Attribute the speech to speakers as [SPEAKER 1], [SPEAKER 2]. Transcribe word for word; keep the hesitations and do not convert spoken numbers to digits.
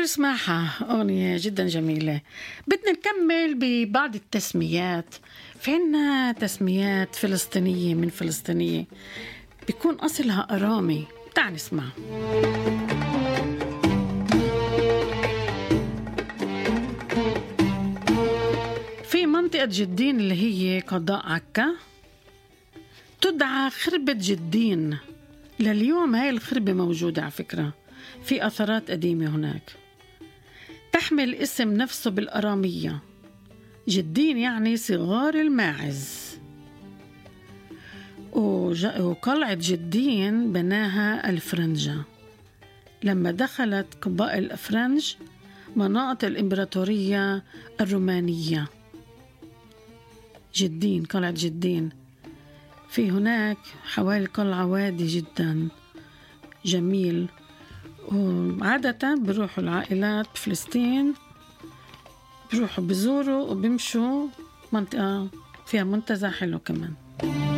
[SPEAKER 1] نسمعها أغنية جدا جميلة. بدنا نكمل ببعض التسميات. في عنا تسميات فلسطينية من فلسطينية بيكون أصلها أرامي. تعال نسمع. في منطقة جدين اللي هي قضاء عكا تدعى خربة جدين. لليوم هاي الخربة موجودة على فكرة، في أثرات قديمة هناك. تحمل اسم نفسه بالأرامية. جدين يعني صغار الماعز. وقلعة جدين بناها الفرنجة لما دخلت قبائل الفرنج مناطق الإمبراطورية الرومانية. جدين، قلعة جدين، في هناك حوالي قلعة وادي جدا جميل. وعادة بروحوا العائلات بفلسطين بروحوا بزوروا وبمشوا منطقة فيها منتزه حلو كمان.